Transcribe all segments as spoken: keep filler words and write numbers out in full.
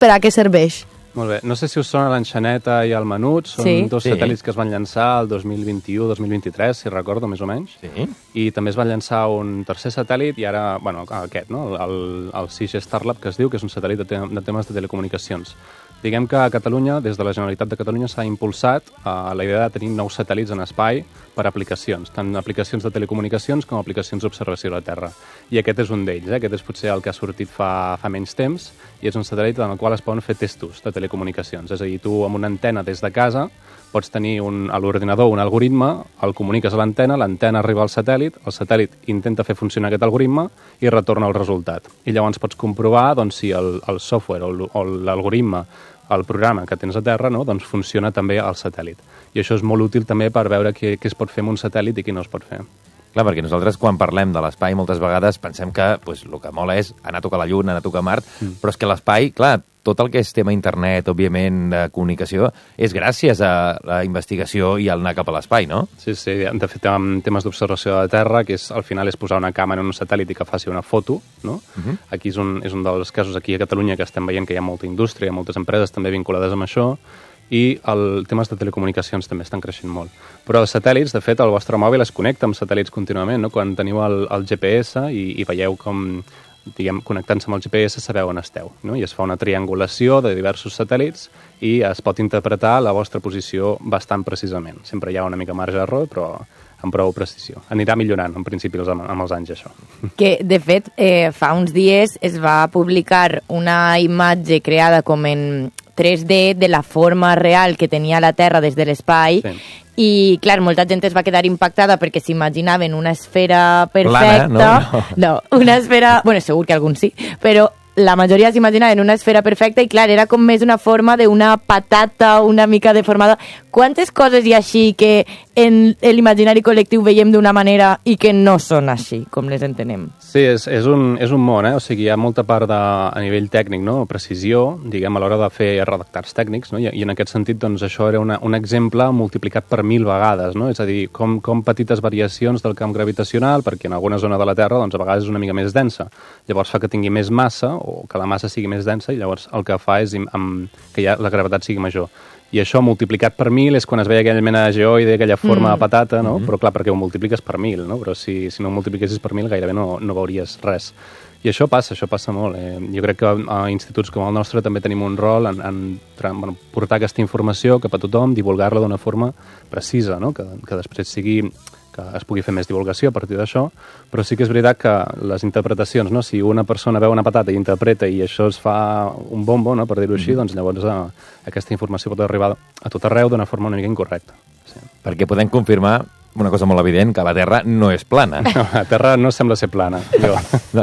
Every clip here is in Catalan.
per a què serveix? Molt bé. No sé si us sona l'Enxaneta i el Menut. Són sí. dos sí. satèl·lits que es van llançar el dos mil vint-i-u dos mil vint-i-tres, si recordo, més o menys. Sí. I també es va llançar un tercer satèl·lit i ara, bueno, aquest, no? El, el sis G Starlab, que es diu, que és un satèl·lit de, te de temes de telecomunicacions. Diguem que a Catalunya, des de la Generalitat de Catalunya, s'ha impulsat eh, la idea de tenir nous satèl·lits en espai per aplicacions, tant aplicacions de telecomunicacions com aplicacions d'observació de la Terra. I aquest és un d'ells, eh? Aquest és potser el que ha sortit fa, fa menys temps, i és un satèl·lit en el qual es poden fer testos de telecomunicacions. És a dir, tu amb una antena des de casa pots tenir un, a l'ordinador un algoritme, el comuniques a l'antena, l'antena arriba al satèl·lit, el satèl·lit intenta fer funcionar aquest algoritme i retorna el resultat. I llavors pots comprovar doncs, si el, el software o l'algoritme, el programa que tens a terra, no? Doncs funciona també al satèl·lit. I això és molt útil també per veure què, què es pot fer amb un satèl·lit i què no es pot fer. Clar, perquè nosaltres quan parlem de l'espai moltes vegades pensem que pues, el que mola és anar a tocar la Lluna, anar a tocar Mart, mm. però és que l'espai, clar, tot el que és tema internet, òbviament, de comunicació, és gràcies a la investigació i al anar cap a l'espai, no? Sí, sí. De fet, amb temes d'observació de la Terra, que és, al final és posar una càmera en un satèl·lit i que faci una foto, no? Uh-huh. Aquí és un, és un dels casos aquí a Catalunya que estem veient que hi ha molta indústria, moltes empreses també vinculades amb això, i els temes de telecomunicacions també estan creixent molt. Però els satèl·lits, de fet, el vostre mòbil es connecta amb satèl·lits contínuament, no? Quan teniu el, el G P S i, i veieu com, diguem, connectant-se amb el G P S sabeu on esteu, no? I es fa una triangulació de diversos satèl·lits i es pot interpretar la vostra posició bastant precisament. Sempre hi ha una mica marge d'error, però amb prou precisió. Anirà millorant, en principi, amb, amb els anys, això. Que, de fet, eh, fa uns dies es va publicar una imatge creada com en tres D de la forma real que tenia la Terra des de l'espai, sí. I, clar, molta gent es va quedar impactada perquè s'imaginaven una esfera perfecta. Plana, no? No, no una esfera... Bueno, segur que alguns sí, però la majoria s'imaginaven una esfera perfecta i, clar, era com més una forma d'una patata una mica deformada. Quantes coses hi ha així que en l'imaginari col·lectiu veiem d'una manera i que no són així, com les entenem? Sí, és, és, un, és un món, eh? O sigui, hi ha molta part de, a nivell tècnic, no? Precisió, diguem, a l'hora de fer redactats tècnics, no? I, i en aquest sentit, doncs, això era una, un exemple multiplicat per mil vegades, no? És a dir, com, com petites variacions del camp gravitacional, perquè en alguna zona de la Terra, doncs, a vegades és una mica més densa. Llavors fa que tingui més massa, o que la massa sigui més densa, i llavors el que fa és amb, que ja la gravetat sigui major. I això multiplicat per mil és quan es veia aquella mena de geoide, aquella forma mm. de patata, no? Mm-hmm. Però clar, perquè ho multipliques per mil, no? Però si, si no ho multipliquessis per mil gairebé no, no veuries res. I això passa, això passa molt. Eh? Jo crec que a instituts com el nostre també tenim un rol en, en bueno, portar aquesta informació cap a tothom, divulgar-la d'una forma precisa, no? Que, que després sigui... que es pugui fer més divulgació a partir d'això, però sí que és veritat que les interpretacions, no? Si una persona veu una patata i interpreta i això es fa un bombo, no? Per dir-ho així, mm. doncs llavors a, aquesta informació pot arribar a tot arreu d'una forma una mica incorrecta. Sí. Perquè podem confirmar una cosa molt evident, que la Terra no és plana. No, la Terra no sembla ser plana. Jo.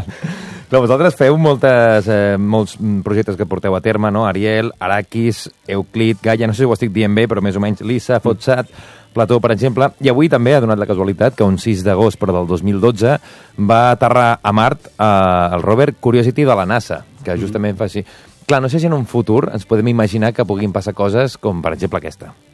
Però vosaltres feu moltes, eh, molts projectes que porteu a terme, no? Ariel, Arrakis, Euclid, Gaia, no sé si ho estic dient bé, però més o menys Lisa, Fotsat, Plató, per exemple. I avui també ha donat la casualitat que un sis d'agost, però del dos mil dotze, va aterrar a Mart eh, el rover Curiosity de la NASA, que justament fa així. Clar, no sé si en un futur ens podem imaginar que puguin passar coses com, per exemple, aquesta.